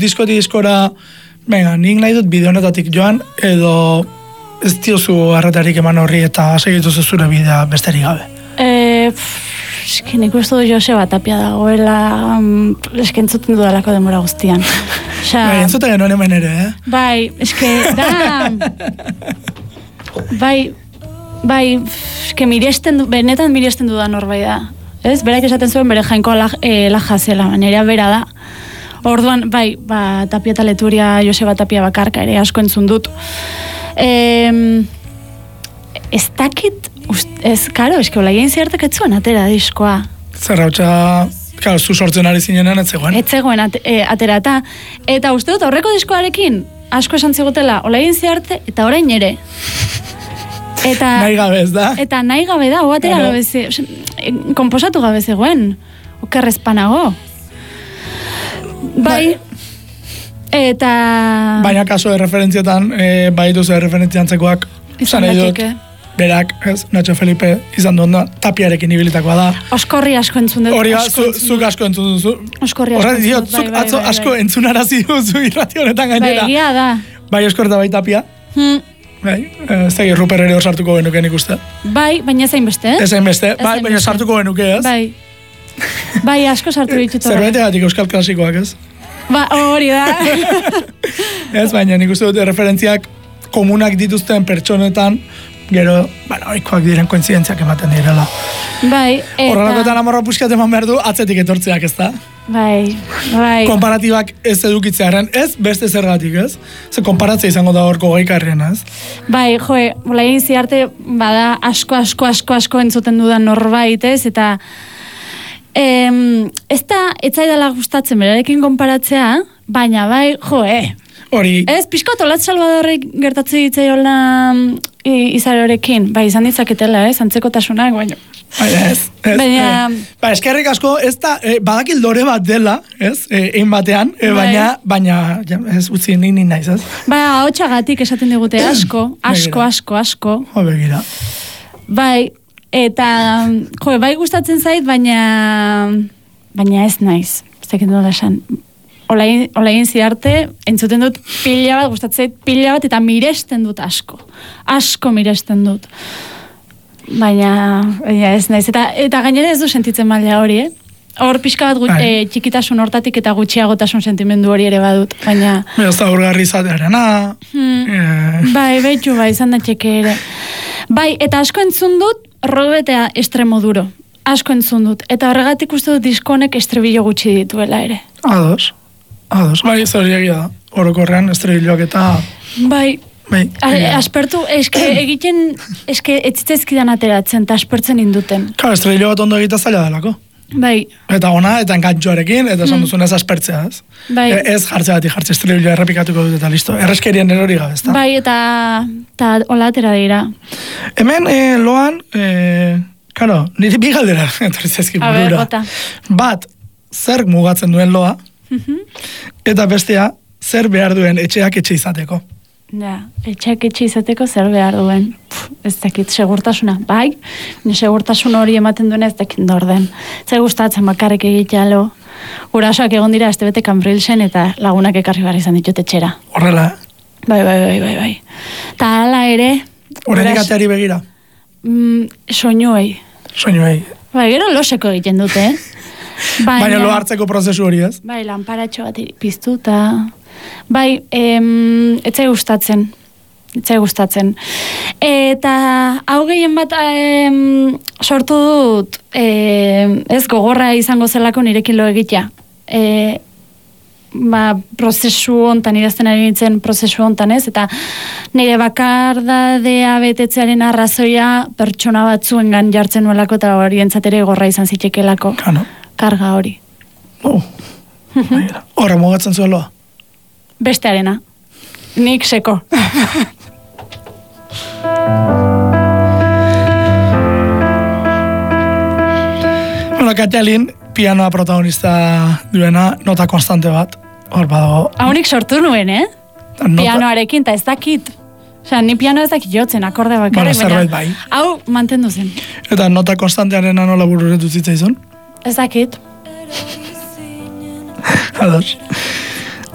diskora, venga, nik nahi dut bide honetatik joan, edo ez diozu arretarik eman horri eta segituzu zure bidea besterik gabe. Eski nik uste du Joseba Tapia dagoela, eski entzuten dudalako demora guztian. Bai, entzuten genuen hemen ere, Bai, eski, da... Bai, eski benetan miresten dudan horbait da. Ez, berak esaten zuen bere jainko laja zela, nire bera da. Orduan, bai, Tapia eta Leturia, Joseba Tapia bakarka ere asko entzun dut. Ez dakit, karo, eski hola egin ziartek etzuen atera diskoa. Zer hautsa, karo, zu sortzen ari zinenan etzegoen. Etzegoen atera, eta uste dut aurreko diskoarekin asko esan zigotela, hola egin ziarte, eta orain ere. Nahi gabe ez da? Eta nahi gabe da, atera gabe zegoen, komposatu gabe zegoen, okerrezpanago. Bai, eta... Baina kaso de referentzietan, baitu ze referentziantzekoak, izan daiteke. Berak, Nacho Felipe izan du onda, Tapiarekin ibilitakoa da. Oskorri asko entzun dut. Hori, zuk asko entzun duzu. Oskorri asko entzun dut. Zuk atzo asko entzunarazi duzu irrati honetan gainera. Bai, egia da. Bai, Oskorta bai Tapia. Bai, ez da Ruper ere sartuko genuke nik uste. Bai, baina ezain beste. Ezain beste, bai, baina sartuko genuke, ez? Bai. Bai, asko sartu ditut. Zerbaitegatik euskal klasikoak, ez? Ba, hori da. Ez, baina nik uste dut referentziak komunak dituzten pertsonetan, gero, oikoak diren kointzidentziak ematen direla. Bai, eta... Horrelakoetan amorra puskat eman behar du, atzetik etortzeak, ez da? Bai. Konparatibak ez edukitzearen, ez beste zergatik, ez? Ze konparatzea izango da horko gaikarrien, ez? Bai, hola egin ziarte, bada asko entzuten dudan norbait, ez? Eta... ez da, etzaidala gustatzen berarekin konparatzea, baina bai, hori... Ez, pixka Olatz Salvadorrek gertatze ditzaiola izarorekin, bai, izan ditzaketela, antzekotasunak, baina... Baina... eskerrik asko, ez da, badakil dore bat dela, ez, egin batean, baina, ez, utzi nik naiz, ez? Ba, hotxagatik esaten digute asko. Jo, begira. Bai, eta, bai gustatzen zait, baina ez naiz, ez dakit nola esan. Hola egin ziarte, entzuten dut pila bat, gustatzen pila bat, eta miresten dut asko miresten dut. Baina ez naiz, eta gainera ez du sentitzen maila hori, Hor pixka bat txikitasun hortatik eta gutxiagotasun sentimendu hori ere badut, baina... Ez da urgarri izatearena... Bai, betxu bai, izan da txeke ere. Bai, eta asko entzun dut, robetea estremo duro. Asko entzun dut, eta horregatik uste dut diskonek estribillo gutxi dituela ere. Ados. Bai, ez hori egia da. Orokorrean estribilloak eta... Bai, aspertu, egiten, etzitzezkidan ateratzen, eta aspertzen induten. Claro, estribillo bat ondo egita zaila delako. Bai. Eta ona, eta enkantxoarekin, eta esan duzun ez aspertzea, ez? Bai. Ez jartzea bat jartze estribilloa errepikatuko dut eta listo. Erreskerien erori gabe, ez da? Bai, eta hola atera dira. Hemen, loan, karo, niri bigaldera entorrizezki burura. Bat, zer mugatzen duen loa, eta bestea, zer behar duen etxeak etxe izateko. Ja, etxeak etxe izateko zer behar duen. Ez dakit, segurtasuna, bai? Segurtasun hori ematen duen ez dakit norden. Zer gustatzen bakarrik egitea lo. Gurasoak egon dira este bete Kanbrilsen eta lagunak ekarri behar izan ditut etxera. Horrela, Bai. Ta hala ere... Horrenik ateari begira? Soinuei. Bai, gero loseko egiten dute, Baina lo hartzeko prozesu hori, ez? Bai, lanparatxo bat piztuta... Bai, etzai gustatzen. Eta hau gehien bat sortu dut ez gogorra izango zelako nirekin lo egitea. Prozesu hontan, idazten ari nintzen prozesu hontan, ez? Eta nire bakardadea betetzearen arrazoia pertsona batzuengan jartzen nuelako eta hori entzatere gorra izan zitekelako. Karga hori. Horra mugatzen zueloa? Bestearena. Nik seko. Katalin, pianoa protagonista duena, nota konstante bat. Hor badago. Haunik sortu nuen, Pianoarekin, eta ez dakit. Osea, ni pianoa ez dakit jotzen, akorde bakarrik. Zerbait bai. Hau mantendu zen. Eta nota konstantearena nola bururetu zitzaizun? Ez dakit. Ados.